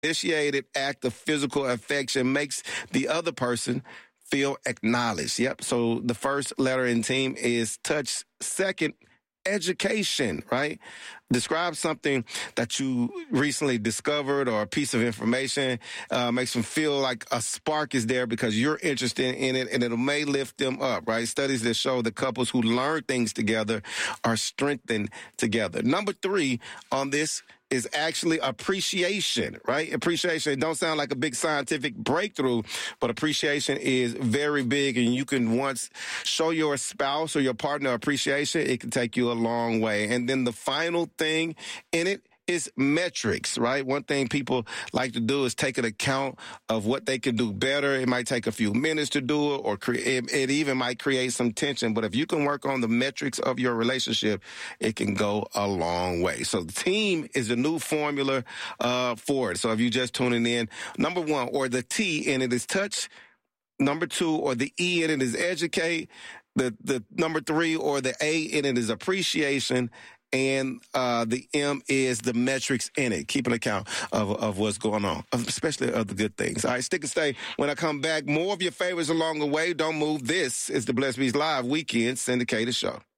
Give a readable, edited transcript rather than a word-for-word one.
initiated act of physical affection makes the other person feel acknowledged. Yep. So the first letter in team is touch. Second, education, right? Describe something that you recently discovered or a piece of information, makes them feel like a spark is there because you're interested in it, and it may lift them up, right? Studies that show that couples who learn things together are strengthened together. Number 3 on this is actually appreciation, right? Appreciation, it don't sound like a big scientific breakthrough, but appreciation is very big, and you can once show your spouse or your partner appreciation, it can take you a long way. And then the final thing in it is metrics, right? One thing people like to do is take an account of what they can do better. It might take a few minutes to do it, or it even might create some tension. But if you can work on the metrics of your relationship, it can go a long way. So the team is the new formula for it. So if you're just tuning in, number 1, or the T in it is touch. Number 2, or the E in it is educate. The number 3, or the A in it is appreciation. And the M is the metrics in it, keeping account of what's going on, especially of the good things. All right, stick and stay. When I come back, more of your favorites along the way. Don't move. This is the Blessed Beats Live Weekend Syndicated Show.